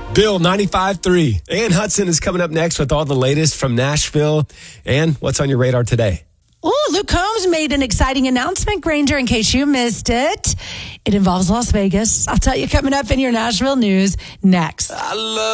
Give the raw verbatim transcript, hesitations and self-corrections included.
Bill ninety-five three. Ann Hudson is coming up next with all the latest from Nashville. Ann, what's on your radar today? Oh, Luke Combs made an exciting announcement, Granger, in case you missed it. It involves Las Vegas. I'll tell you coming up in your Nashville news next. I love